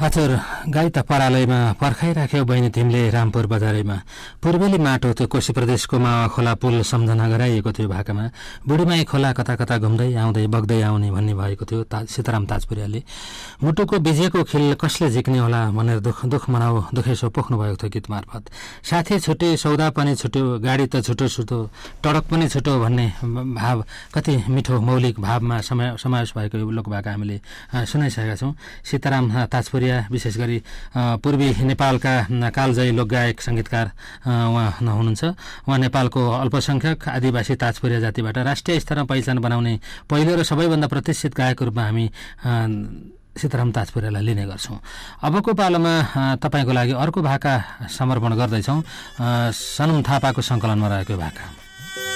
हजुर गाई त परालैमा पर्खाइराख्यो बहिनी तिमीले रामपुर बजारैमा पूर्वेली माटो त्यो कोशी प्रदेशको मावा खोला पुल सम्झना गराइएको थियो भाकामा बुढीमाई खोला कता कता घुम्दै आउँदै बग्दै आउने भन्ने भएको थियो सीताराम ताजपुरियाले मुटुको बिजेको खिल कसले झिक्ने होला भनेर दुख मनाऊ दुखेसो पोख्नु भएको थियो गीत मार्फत साथी छुटे सौदा पनि छुट्यो गाडी त छुटो छुटो टडक पनि छुटो भन्ने भाव कति मिठो मौलिक भावमा समावेश भएको लोकभाका हामीले सुनाइसकेका छौँ। सीताराम ताजपुरिया विशेष गरी पूर्वी नेपालका कालजयी लोकगायक संगीतकार उहाँ हुनुहुन्छ। उहाँ नेपालको अल्पसंख्यक आदिवासी ताजपुरिया जातिबाट राष्ट्रिय स्तरमा पहिचान बनाउने पहिलो र सबैभन्दा प्रतिष्ठित गायकको रूपमा हामी सीताराम ताजपुरियालाई लिने गर्छौँ। अबको पालोमा तपाईँको लागि अर्को भाका समर्पण गर्दैछौँ। सनुम थापाको सङ्कलनमा रहेको भाका।